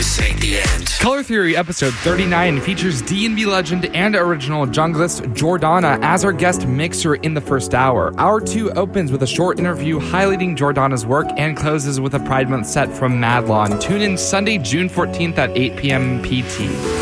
This ain't the end. Color Theory episode 39 features D&B legend and original junglist Jordana as our guest mixer in the first hour. Hour 2 opens with a short interview highlighting Jordana's work and closes with a Pride Month set from Madlawn. Tune in Sunday, June 14th at 8 p.m. PT.